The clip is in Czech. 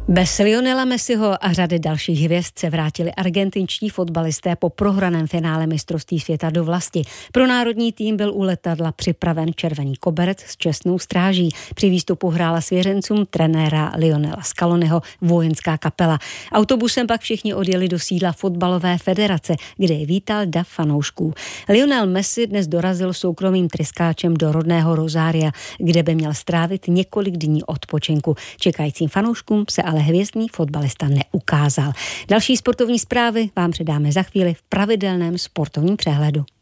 Bez Lionela Messiho a řady dalších hvězd se vrátili argentinští fotbalisté po prohraném finále mistrovství světa do vlasti. Pro národní tým byl u letadla připraven červený koberec s čestnou stráží. Při výstupu hrála svěřencům trenéra Lionela Scaloniho vojenská kapela. Autobusem pak všichni odjeli do sídla fotbalové federace, kde je vítal dav fanoušků. Lionel Messi dnes dorazil soukromým tryskáčem do rodného Rosária, kde by měl strávit několik dní odpočinku. Čekajícím fanouškům se ale hvězdný fotbalista neukázal. Další sportovní zprávy vám předáme za chvíli v pravidelném sportovním přehledu.